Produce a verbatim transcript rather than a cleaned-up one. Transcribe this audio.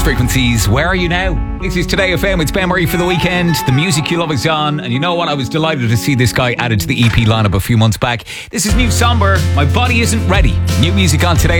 frequencies. Where are you now? This is Today F M. It's Ben Murray for the weekend. The music you love is on. And you know what? I was delighted to see this guy added to the E P lineup a few months back. This is New Somber. My Body Isn't Ready. New music on Today